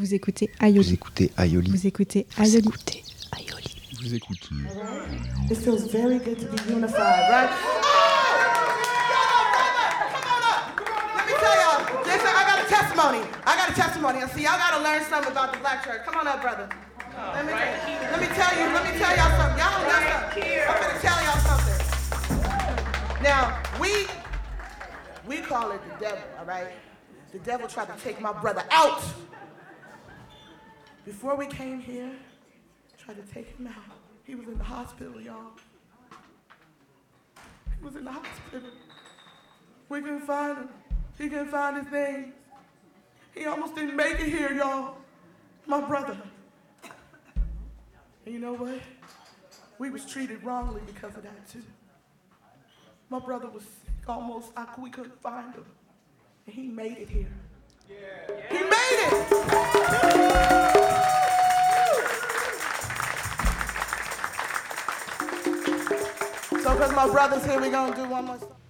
Vous écoutez Aioli. Vous écoutez Aioli. Vous écoutez Aioli. Vous écoutez Aioli. Vous écoutez. It feels very good to be unified, right? Let me tell y'all, Jason, I got a testimony. I see y'all gotta learn something about the black church. Come on up, brother. Let me tell y'all something. Y'all don't know something. I'm gonna tell y'all something. Now, we call it the devil, all right? The devil tried to take my brother out. Before we came here, tried to take him out. He was in the hospital, y'all. He was in the hospital. We couldn't find him. He couldn't find his name. He almost didn't make it here, y'all. My brother. And you know what? We was treated wrongly because of that, too. My brother was almost, we couldn't find him. And he made it here. Yeah. He made it! So because my brother's here, we're going to do one more song.